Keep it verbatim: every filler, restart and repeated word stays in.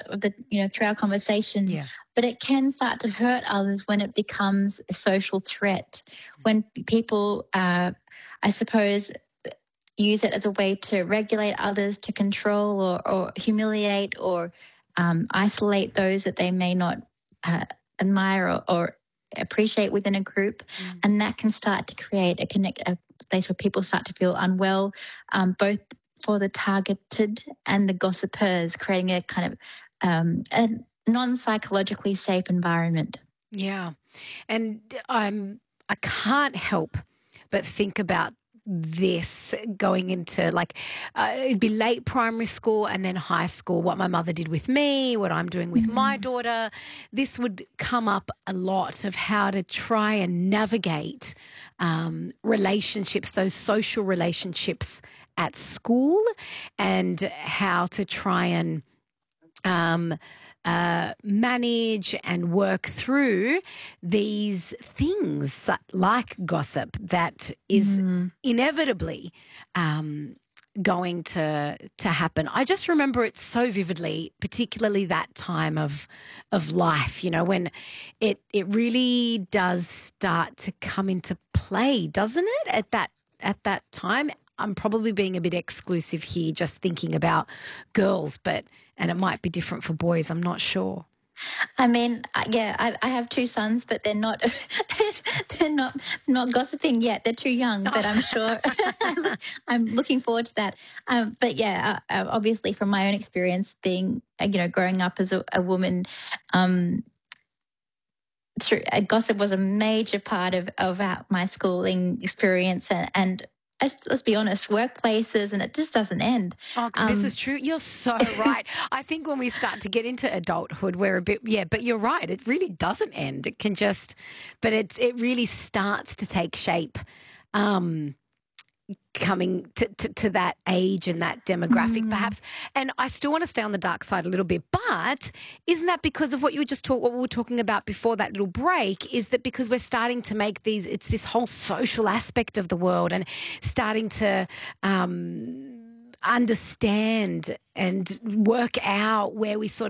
of the, you know, through our conversation, Yeah. but it can start to hurt others when it becomes a social threat. When people, uh, I suppose, use it as a way to regulate others, to control or, or humiliate or um, isolate those that they may not uh, admire or, or appreciate within a group. Mm. And that can start to create a connect a place where people start to feel unwell, um, both for the targeted and the gossipers, creating a kind of um, a non-psychologically safe environment. Yeah. And I'm I can't help but think about this going into like uh, it'd be late primary school and then high school, what my mother did with me, what I'm doing with my Mhm. daughter. This would come up a lot of how to try and navigate um, relationships, those social relationships at school, and how to try and um, uh, manage and work through these things that- like gossip that is Mm. inevitably um, going to to happen. I just remember it so vividly, particularly that time of of life. You know, when it it really does start to come into play, doesn't it? At that at that time, I'm probably being a bit exclusive here, just thinking about girls, but and it might be different for boys. I'm not sure. I mean, uh, yeah, I, I have two sons, but they're not they're not not gossiping yet. They're too young, but I'm sure I'm looking forward to that. Um, but yeah, uh, uh, obviously from my own experience, being uh, you know growing up as a, a woman, um, through, uh, gossip was a major part of of our, my schooling experience, and, and let's, let's be honest, workplaces, and it just doesn't end. Oh, this Um, is true. You're so right. I think when we start to get into adulthood, we're a bit, yeah, but you're right. It really doesn't end. It can just, but it's, it really starts to take shape. Um, coming to, to, to that age and that demographic, mm, perhaps. And I still want to stay on the dark side a little bit, but isn't that because of what you were just talk, what we were talking about before that little break? Is that because we're starting to make these? It's this whole social aspect of the world, and starting to um, understand and work out where we sort